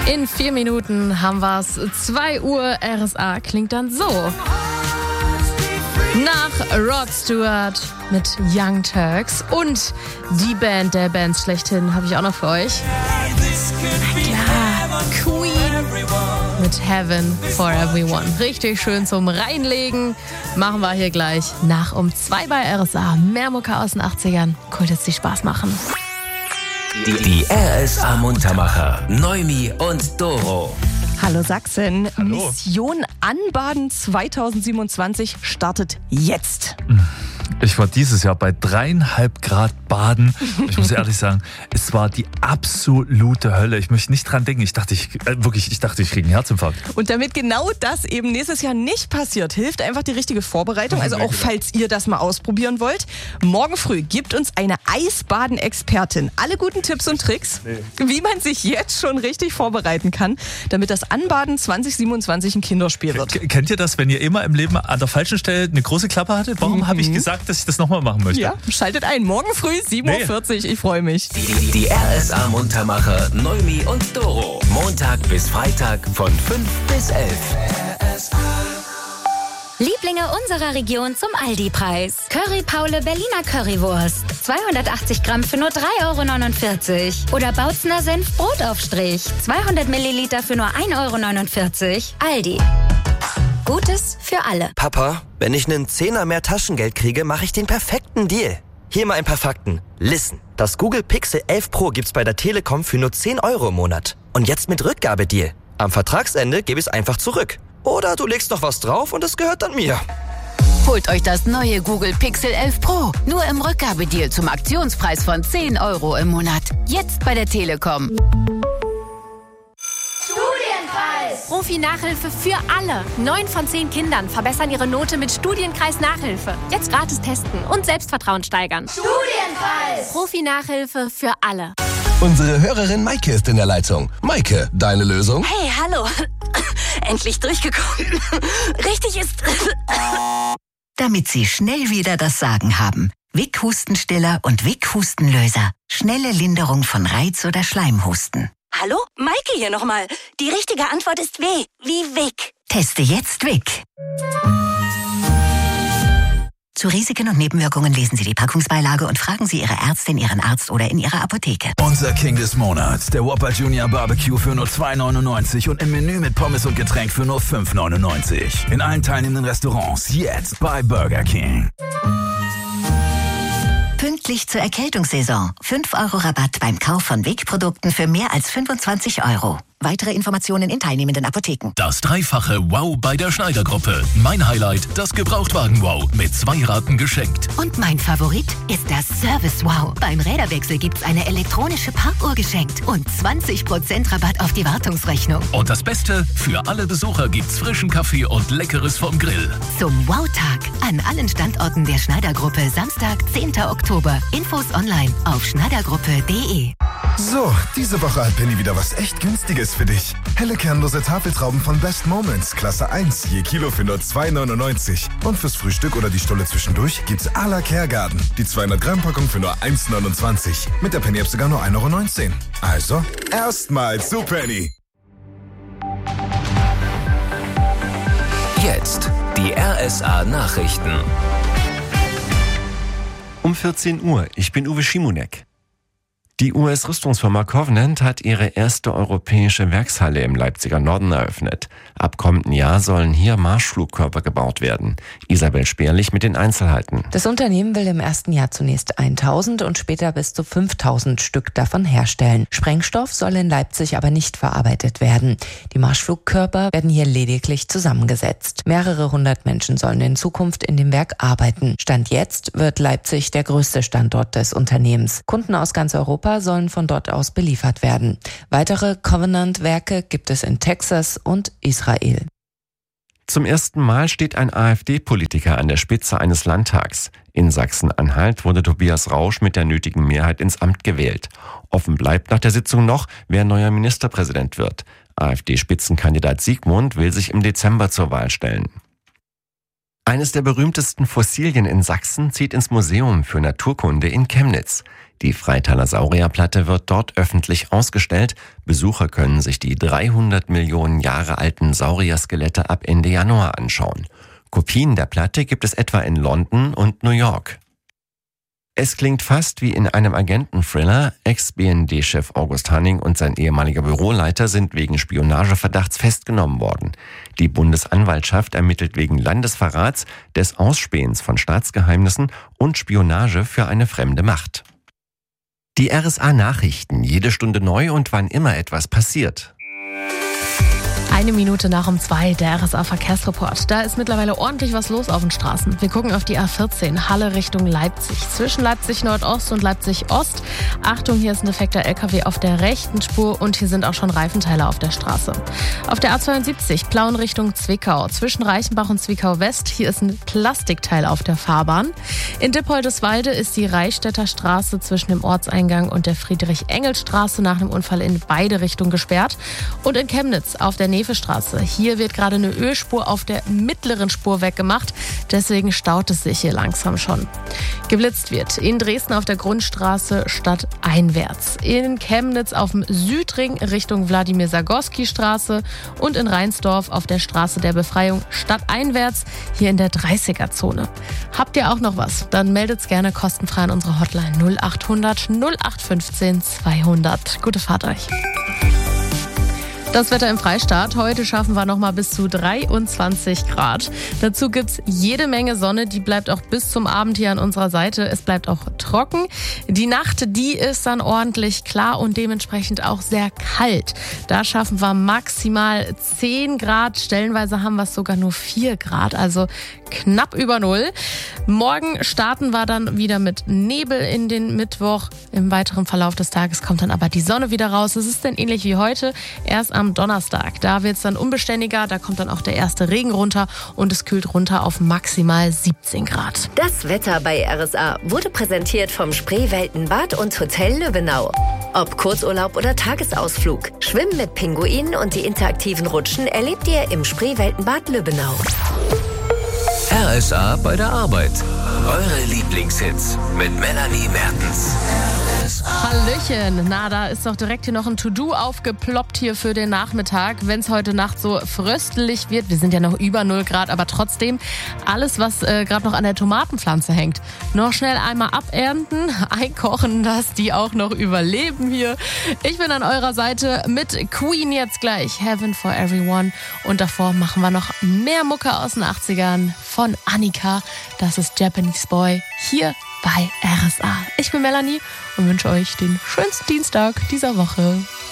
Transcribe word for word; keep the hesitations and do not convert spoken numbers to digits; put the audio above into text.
In vier Minuten haben wir es. zwei Uhr R S A klingt dann so. Nach Rod Stewart mit Young Turks und die Band der Bands schlechthin habe ich auch noch für euch. Na klar, Queen mit Heaven for Everyone. Richtig schön zum Reinlegen. Machen wir hier gleich nach um zwei bei R S A. Mehr Mucke aus den achtzigern. Cool, dass die Spaß machen. Die, die R S A Muntermacher, Noemi und Doro. Hallo Sachsen. Hallo. Mission Anbaden zwanzig siebenundzwanzig startet jetzt. Ich war dieses Jahr bei dreieinhalb Grad baden. Ich muss ehrlich sagen, es war die absolute Hölle. Ich möchte nicht dran denken. Ich dachte, ich äh, wirklich, ich dachte, ich kriege einen Herzinfarkt. Und damit genau das eben nächstes Jahr nicht passiert, hilft einfach die richtige Vorbereitung. Also auch falls ihr das mal ausprobieren wollt. Morgen früh gibt uns eine Eisbaden-Expertin alle guten Tipps und Tricks, nee. wie man sich jetzt schon richtig vorbereiten kann, damit das Anbaden zwanzig siebenundzwanzig ein Kinderspiel wird. K- kennt ihr das, wenn ihr immer im Leben an der falschen Stelle eine große Klappe hattet? Warum mhm. habe ich gesagt, dass ich das nochmal machen möchte? Ja, schaltet ein. Morgen früh sieben Uhr vierzig. Nee. Ich freue mich. Die, die, die R S A Muntermacher, Noemi und Doro. Montag bis Freitag von fünf bis elf. Lieblinge unserer Region zum Aldi-Preis. Curry Paule Berliner Currywurst. zweihundertachtzig Gramm für nur drei Euro neunundvierzig. Oder Bautzner Senf Brotaufstrich. zweihundert Milliliter für nur ein Euro neunundvierzig. Aldi. Gutes für alle. Papa, wenn ich einen Zehner mehr Taschengeld kriege, mache ich den perfekten Deal. Hier mal ein paar Fakten. Listen, das Google Pixel elf Pro gibt's bei der Telekom für nur zehn Euro im Monat. Und jetzt mit Rückgabedeal. Am Vertragsende gebe ich es einfach zurück. Oder du legst noch was drauf und es gehört dann mir. Holt euch das neue Google Pixel elf Pro. Nur im Rückgabedeal zum Aktionspreis von zehn Euro im Monat. Jetzt bei der Telekom. Profi-Nachhilfe für alle. Neun von zehn Kindern verbessern ihre Note mit Studienkreis-Nachhilfe. Jetzt gratis testen und Selbstvertrauen steigern. Studienkreis! Profi-Nachhilfe für alle. Unsere Hörerin Maike ist in der Leitung. Maike, deine Lösung? Hey, hallo. Endlich durchgekommen. Richtig ist... Damit Sie schnell wieder das Sagen haben. Vic Hustenstiller und Vic Hustenlöser. Schnelle Linderung von Reiz- oder Schleimhusten. Hallo? Maike hier nochmal. Die richtige Antwort ist W. Wie Vic. Teste jetzt Vic. Zu Risiken und Nebenwirkungen lesen Sie die Packungsbeilage und fragen Sie Ihre Ärztin, Ihren Arzt oder in Ihrer Apotheke. Unser King des Monats, der Whopper Junior Barbecue für nur zwei neunundneunzig und im Menü mit Pommes und Getränk für nur fünf neunundneunzig. In allen teilnehmenden Restaurants jetzt bei Burger King. Pünktlich zur Erkältungssaison. fünf Euro Rabatt beim Kauf von Vic-Produkten für mehr als fünfundzwanzig Euro. Weitere Informationen in teilnehmenden Apotheken. Das dreifache Wow bei der Schneider-Gruppe. Mein Highlight, das Gebrauchtwagen-Wow mit zwei Raten geschenkt. Und mein Favorit ist das Service-Wow. Beim Räderwechsel gibt's eine elektronische Parkuhr geschenkt und zwanzig Prozent Rabatt auf die Wartungsrechnung. Und das Beste, für alle Besucher gibt's frischen Kaffee und Leckeres vom Grill. Zum Wow-Tag an allen Standorten der Schneider-Gruppe Samstag, zehnten Oktober. Infos online auf schneidergruppe punkt de. So, diese Woche hat Penny wieder was echt Günstiges für dich. Helle kernlose Tafeltrauben von Best Moments, Klasse eins, je Kilo für nur zwei neunundneunzig. Und fürs Frühstück oder die Stulle zwischendurch gibt's à la Kergarten. Die zweihundert Gramm Packung für nur eins neunundzwanzig. Mit der Penny-App sogar nur ein Euro neunzehn. Also, erstmal zu Penny. Jetzt die R S A Nachrichten. Um vierzehn Uhr, ich bin Uwe Schimonek. Die U S-Rüstungsfirma Covenant hat ihre erste europäische Werkshalle im Leipziger Norden eröffnet. Ab kommenden Jahr sollen hier Marschflugkörper gebaut werden. Isabel Sperlich mit den Einzelheiten. Das Unternehmen will im ersten Jahr zunächst tausend und später bis zu fünftausend Stück davon herstellen. Sprengstoff soll in Leipzig aber nicht verarbeitet werden. Die Marschflugkörper werden hier lediglich zusammengesetzt. Mehrere hundert Menschen sollen in Zukunft in dem Werk arbeiten. Stand jetzt wird Leipzig der größte Standort des Unternehmens. Kunden aus ganz Europa sollen von dort aus beliefert werden. Weitere Covenant-Werke gibt es in Texas und Israel. Zum ersten Mal steht ein AfD-Politiker an der Spitze eines Landtags. In Sachsen-Anhalt wurde Tobias Rausch mit der nötigen Mehrheit ins Amt gewählt. Offen bleibt nach der Sitzung noch, wer neuer Ministerpräsident wird. AfD-Spitzenkandidat Siegmund will sich im Dezember zur Wahl stellen. Eines der berühmtesten Fossilien in Sachsen zieht ins Museum für Naturkunde in Chemnitz. Die Freitaler Saurierplatte wird dort öffentlich ausgestellt. Besucher können sich die dreihundert Millionen Jahre alten Saurierskelette ab Ende Januar anschauen. Kopien der Platte gibt es etwa in London und New York. Es klingt fast wie in einem Agenten-Thriller. Ex-B N D-Chef August Hanning und sein ehemaliger Büroleiter sind wegen Spionageverdachts festgenommen worden. Die Bundesanwaltschaft ermittelt wegen Landesverrats, des Ausspähens von Staatsgeheimnissen und Spionage für eine fremde Macht. Die R S A-Nachrichten, jede Stunde neu und wann immer etwas passiert. Eine Minute nach um zwei, der R S A-Verkehrsreport. Da ist mittlerweile ordentlich was los auf den Straßen. Wir gucken auf die A vierzehn, Halle Richtung Leipzig. Zwischen Leipzig Nordost und Leipzig Ost. Achtung, hier ist ein defekter L K W auf der rechten Spur und hier sind auch schon Reifenteile auf der Straße. Auf der A zweiundsiebzig, Plauen Richtung Zwickau. Zwischen Reichenbach und Zwickau West, hier ist ein Plastikteil auf der Fahrbahn. In Dippoldeswalde ist die Reichstätter Straße zwischen dem Ortseingang und der Friedrich-Engels-Straße nach einem Unfall in beide Richtungen gesperrt. Und in Chemnitz auf der Straße. Hier wird gerade eine Ölspur auf der mittleren Spur weggemacht. Deswegen staut es sich hier langsam schon. Geblitzt wird in Dresden auf der Grundstraße stadteinwärts. In Chemnitz auf dem Südring Richtung Wladimir-Sagorski-Straße und in Rheinsdorf auf der Straße der Befreiung stadteinwärts, hier in der dreißiger-Zone. Habt ihr auch noch was? Dann meldet's gerne kostenfrei an unsere Hotline null acht hundert null acht fünfzehn zweihundert. Gute Fahrt euch. Das Wetter im Freistaat. Heute schaffen wir noch mal bis zu dreiundzwanzig Grad. Dazu gibt's jede Menge Sonne. Die bleibt auch bis zum Abend hier an unserer Seite. Es bleibt auch trocken. Die Nacht, die ist dann ordentlich klar und dementsprechend auch sehr kalt. Da schaffen wir maximal zehn Grad. Stellenweise haben wir es sogar nur vier Grad. Also knapp über null. Morgen starten wir dann wieder mit Nebel in den Mittwoch. Im weiteren Verlauf des Tages kommt dann aber die Sonne wieder raus. Es ist dann ähnlich wie heute. Erst am Donnerstag. Da wird es dann unbeständiger, da kommt dann auch der erste Regen runter und es kühlt runter auf maximal siebzehn Grad. Das Wetter bei R S A wurde präsentiert vom Spreeweltenbad und Hotel Löbenau. Ob Kurzurlaub oder Tagesausflug, Schwimmen mit Pinguinen und die interaktiven Rutschen erlebt ihr im Spreeweltenbad Löbenau. R S A bei der Arbeit. Eure Lieblingshits mit Melanie Mertens. Hallöchen, na, da ist doch direkt hier noch ein To-Do aufgeploppt hier für den Nachmittag, wenn es heute Nacht so fröstelig wird. Wir sind ja noch über null Grad, aber trotzdem alles, was äh, gerade noch an der Tomatenpflanze hängt, noch schnell einmal abernten, einkochen, dass die auch noch überleben hier. Ich bin an eurer Seite mit Queen jetzt gleich, Heaven for Everyone. Und davor machen wir noch mehr Mucke aus den achtzigern von Annika. Das ist Japanese Boy hier bei R S A. Ich bin Melanie und wünsche euch den schönsten Dienstag dieser Woche.